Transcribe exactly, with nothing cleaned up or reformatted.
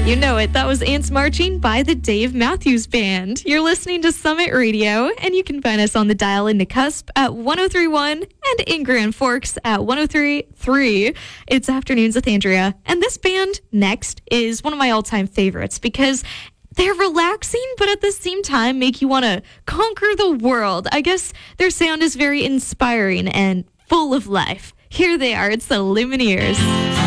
You know it. That was Ants Marching by the Dave Matthews Band. You're listening to Summit Radio, and you can find us on the dial in Cusp at one oh three point one and in Grand Forks at one oh three point three. It's Afternoons with Andrea. And this band, Next, is one of my all-time favorites because they're relaxing, but at the same time make you want to conquer the world. I guess their sound is very inspiring and full of life. Here they are. It's the Lumineers.